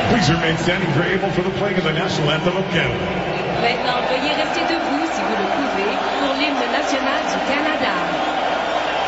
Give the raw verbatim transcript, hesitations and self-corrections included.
Please remain standing for able for the playing of the national anthem of Canada. Maintenant, veuillez rester debout si vous le pouvez pour